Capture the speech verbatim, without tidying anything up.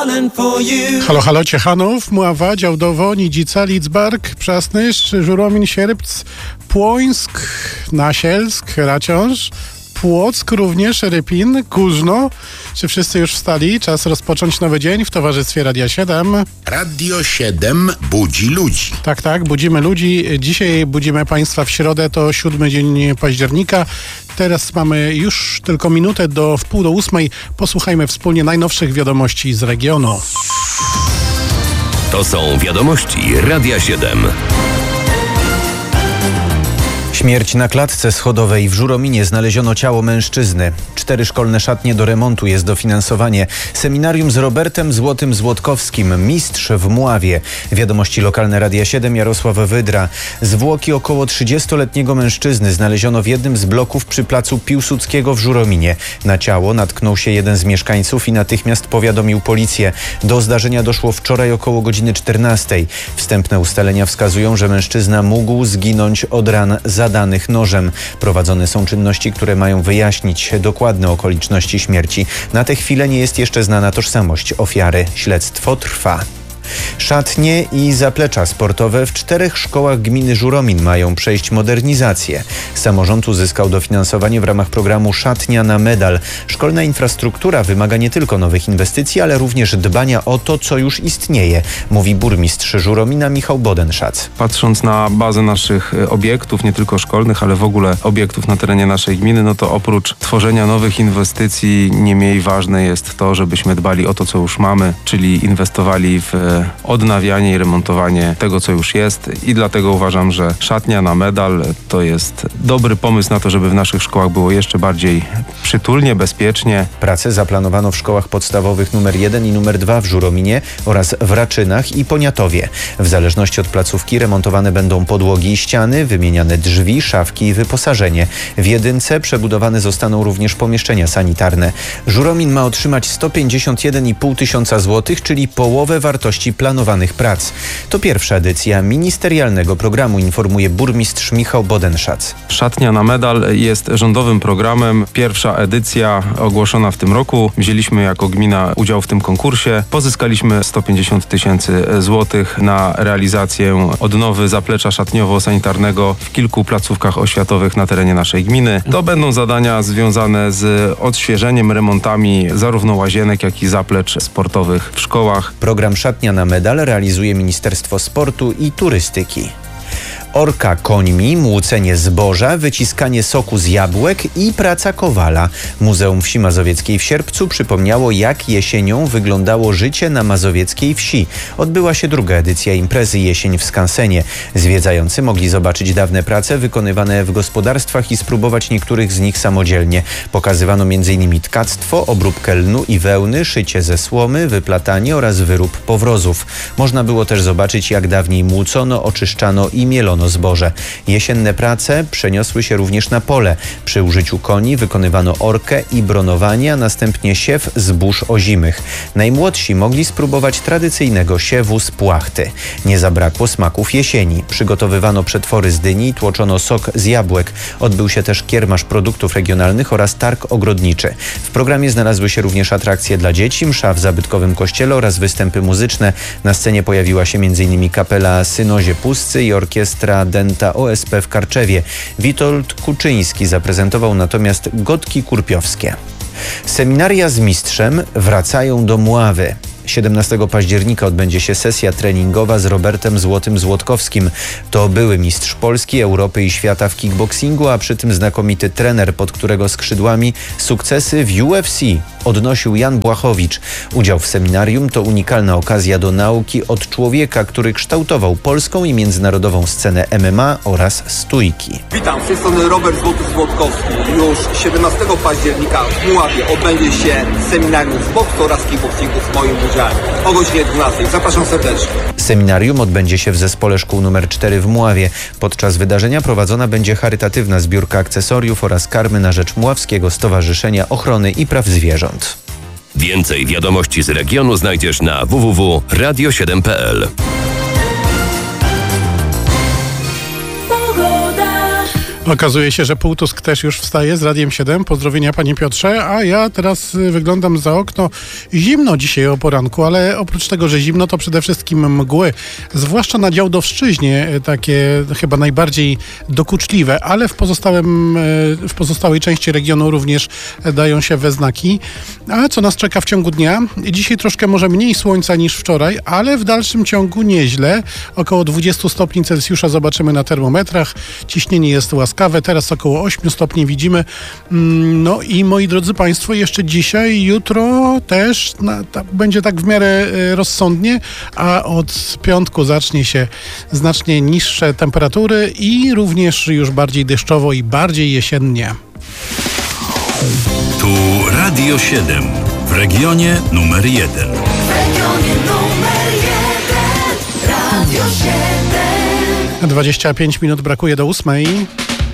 Halo, halo, Ciechanów, Mława, Działdowo, Nidzica, Lidzbark, Przasnysz, Żuromin, Sierpc, Płońsk, Nasielsk, Raciąż, Płock, również Rypin, Górzno. Czy wszyscy już wstali? Czas rozpocząć nowy dzień w towarzystwie Radia siedem. Radio siedem budzi ludzi. Tak, tak, budzimy ludzi. Dzisiaj budzimy Państwa w środę, to siódmy dzień października. Teraz mamy już tylko minutę do wpół do ósmej. Posłuchajmy wspólnie najnowszych wiadomości z regionu. To są wiadomości Radia siedem. Śmierć na klatce schodowej w Żurominie. Znaleziono ciało mężczyzny. Cztery szkolne szatnie do remontu, jest dofinansowanie. Seminarium z Robertem Złotym-Złotkowskim. Mistrz w Mławie. Wiadomości lokalne Radia siedem, Jarosław Wydra. Zwłoki około trzydziestoletniego mężczyzny znaleziono w jednym z bloków przy placu Piłsudskiego w Żurominie. Na ciało natknął się jeden z mieszkańców i natychmiast powiadomił policję. Do zdarzenia doszło wczoraj około godziny czternastej. Wstępne ustalenia wskazują, że mężczyzna mógł zginąć od ran zadanych nożem. Prowadzone są czynności, które mają wyjaśnić dokładne okoliczności śmierci. Na tę chwilę nie jest jeszcze znana tożsamość ofiary. Śledztwo trwa. Szatnie i zaplecza sportowe w czterech szkołach gminy Żuromin mają przejść modernizację. Samorząd uzyskał dofinansowanie w ramach programu Szatnia na medal. Szkolna infrastruktura wymaga nie tylko nowych inwestycji, ale również dbania o to, co już istnieje, mówi burmistrz Żuromina Michał Bodenszac. Patrząc na bazę naszych obiektów, nie tylko szkolnych, ale w ogóle obiektów na terenie naszej gminy, no to oprócz tworzenia nowych inwestycji nie mniej ważne jest to, żebyśmy dbali o to, co już mamy, czyli inwestowali w odnawianie i remontowanie tego, co już jest, i dlatego uważam, że szatnia na medal to jest dobry pomysł na to, żeby w naszych szkołach było jeszcze bardziej przytulnie, bezpiecznie. Prace zaplanowano w szkołach podstawowych numer jeden i numer dwa w Żurominie oraz w Raczynach i Poniatowie. W zależności od placówki remontowane będą podłogi i ściany, wymieniane drzwi, szafki i wyposażenie. W jedynce przebudowane zostaną również pomieszczenia sanitarne. Żuromin ma otrzymać sto pięćdziesiąt jeden i pół tysiąca złotych, czyli połowę wartości planowanych prac. To pierwsza edycja ministerialnego programu, informuje burmistrz Michał Bodenszac. Szatnia na medal jest rządowym programem. Pierwsza edycja ogłoszona w tym roku. Wzięliśmy jako gmina udział w tym konkursie. Pozyskaliśmy sto pięćdziesiąt tysięcy złotych na realizację odnowy zaplecza szatniowo-sanitarnego w kilku placówkach oświatowych na terenie naszej gminy. To będą zadania związane z odświeżeniem, remontami zarówno łazienek, jak i zaplecz sportowych w szkołach. Program Szatnia na medal realizuje Ministerstwo Sportu i Turystyki. Orka końmi, młócenie zboża, wyciskanie soku z jabłek i praca kowala. Muzeum Wsi Mazowieckiej w Sierpcu przypomniało, jak jesienią wyglądało życie na mazowieckiej wsi. Odbyła się druga edycja imprezy Jesień w Skansenie. Zwiedzający mogli zobaczyć dawne prace wykonywane w gospodarstwach i spróbować niektórych z nich samodzielnie. Pokazywano m in tkactwo, obróbkę lnu i wełny, szycie ze słomy, wyplatanie oraz wyrób powrozów. Można było też zobaczyć, jak dawniej młócono, oczyszczano i mielono zboże. Jesienne prace przeniosły się również na pole. Przy użyciu koni wykonywano orkę i bronowanie, a następnie siew zbóż ozimych. Najmłodsi mogli spróbować tradycyjnego siewu z płachty. Nie zabrakło smaków jesieni. Przygotowywano przetwory z dyni, tłoczono sok z jabłek. Odbył się też kiermasz produktów regionalnych oraz targ ogrodniczy. W programie znalazły się również atrakcje dla dzieci, msza w zabytkowym kościele oraz występy muzyczne. Na scenie pojawiła się m in kapela Synozie Puscy i orkiestra Denta O S P w Karczewie. Witold Kuczyński zaprezentował natomiast gotki kurpiowskie. Seminaria z mistrzem wracają do Mławy. siedemnastego października odbędzie się sesja treningowa z Robertem Złotym-Złotkowskim. To były mistrz Polski, Europy i świata w kickboxingu, a przy tym znakomity trener, pod którego skrzydłami sukcesy w U F C odnosił Jan Błachowicz. Udział w seminarium to unikalna okazja do nauki od człowieka, który kształtował polską i międzynarodową scenę M M A oraz stójki. Witam, z tej strony Robert Złoty-Złotkowski. Już siedemnastego października w Mławie odbędzie się seminarium z boksu oraz kickboxingu z moim udziałem o godzinie dwunastej. Zapraszam serdecznie. Seminarium odbędzie się w zespole szkół numer cztery w Mławie. Podczas wydarzenia prowadzona będzie charytatywna zbiórka akcesoriów oraz karmy na rzecz Mławskiego Stowarzyszenia Ochrony i Praw Zwierząt. Więcej wiadomości z regionu znajdziesz na w w w kropka radio siedem kropka p l. Okazuje się, że Półtusk też już wstaje z Radiem siedem. Pozdrowienia panie Piotrze, a ja teraz wyglądam za okno. Zimno dzisiaj o poranku, ale oprócz tego, że zimno, to przede wszystkim mgły. Zwłaszcza na Działdowszczyźnie, takie chyba najbardziej dokuczliwe, ale w, pozostałym, w pozostałej części regionu również dają się we znaki. A co nas czeka w ciągu dnia? Dzisiaj troszkę może mniej słońca niż wczoraj, ale w dalszym ciągu nieźle. Około dwadzieścia stopni Celsjusza zobaczymy na termometrach. Ciśnienie jest łaskawe, teraz około osiem stopni widzimy. No i moi drodzy Państwo, jeszcze dzisiaj, jutro też na, ta, będzie tak w miarę rozsądnie, a od piątku zacznie się znacznie niższe temperatury i również już bardziej deszczowo i bardziej jesiennie. Tu Radio siedem w regionie numer jeden. W regionie numer jeden Radio siedem. dwadzieścia pięć minut brakuje do ósmej.